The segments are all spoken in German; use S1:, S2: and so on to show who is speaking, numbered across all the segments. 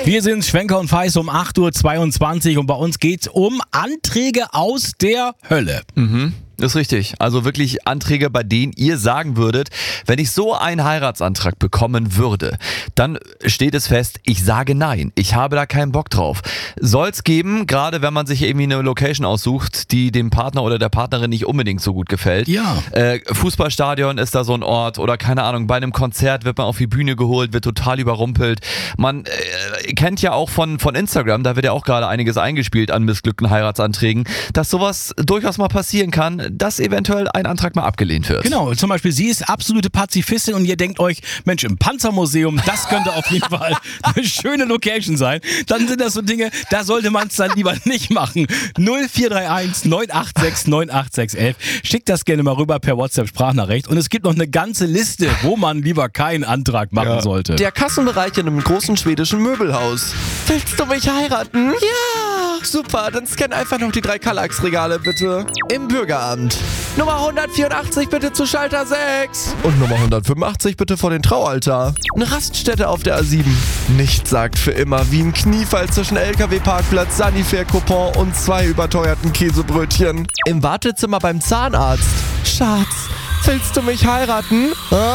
S1: Wir sind Schwenker und Feiß um 8.22 Uhr und bei uns geht's um Anträge aus der Hölle.
S2: Ist richtig. Also wirklich Anträge, bei denen ihr sagen würdet, wenn ich so einen Heiratsantrag bekommen würde, dann steht es fest, ich sage nein. Ich habe da keinen Bock drauf. Soll's geben, gerade wenn man sich irgendwie eine Location aussucht, die dem Partner oder der Partnerin nicht unbedingt so gut gefällt.
S1: Ja.
S2: Fußballstadion ist da so ein Ort oder keine Ahnung, bei einem Konzert wird man auf die Bühne geholt, wird total überrumpelt. Man kennt ja auch von Instagram, da wird ja auch gerade einiges eingespielt an missglückten Heiratsanträgen, dass sowas durchaus mal passieren kann, dass eventuell ein Antrag mal abgelehnt wird.
S1: Genau, zum Beispiel sie ist absolute Pazifistin und ihr denkt euch, Mensch, im Panzermuseum, das könnte auf jeden Fall eine schöne Location sein. Dann sind das so Dinge, da sollte man es dann lieber nicht machen. 0431 986 98611. Schickt das gerne mal rüber per WhatsApp-Sprachnachricht und es gibt noch eine ganze Liste, wo man lieber keinen Antrag machen sollte.
S3: Der Kassenbereich in einem großen schwedischen Möbelhaus. Willst du mich heiraten? Ja! Super, dann scan einfach noch die 3 Kallax-Regale bitte. Im Bürgeramt. Nummer 184 bitte zu Schalter 6. Und Nummer 185 bitte vor den Traualtar. Eine Raststätte auf der A7. Nichts sagt für immer wie ein Kniefall zwischen LKW-Parkplatz, Sanifair-Coupon und 2 überteuerten Käsebrötchen. Im Wartezimmer beim Zahnarzt. Schatz, willst du mich heiraten?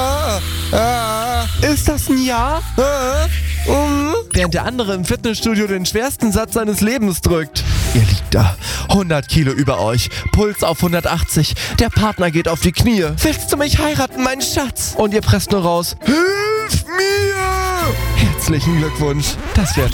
S3: Ist das ein Ja? Während der andere im Fitnessstudio den schwersten Satz seines Lebens drückt. Ihr liegt da, 100 Kilo über euch, Puls auf 180, der Partner geht auf die Knie. Willst du mich heiraten, mein Schatz? Und ihr presst nur raus, hilf mir! Herzlichen Glückwunsch, das wäre